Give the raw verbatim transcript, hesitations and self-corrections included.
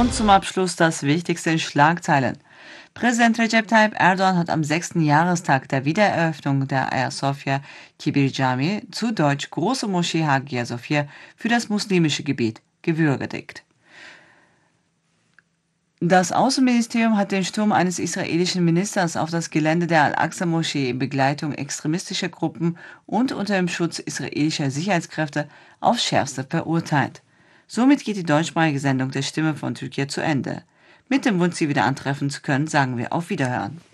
Und zum Abschluss das Wichtigste in Schlagzeilen. Präsident Recep Tayyip Erdogan hat am sechsten Jahrestag der Wiedereröffnung der Ayasofya Kibir Cami, zu Deutsch Große Moschee Hagia Sophia, für das muslimische Gebiet gewürdigt. Das Außenministerium hat den Sturm eines israelischen Ministers auf das Gelände der Al-Aqsa-Moschee in Begleitung extremistischer Gruppen und unter dem Schutz israelischer Sicherheitskräfte aufs Schärfste verurteilt. Somit geht die deutschsprachige Sendung der Stimme von Türkei zu Ende. Mit dem Wunsch, Sie wieder antreffen zu können, sagen wir auf Wiederhören.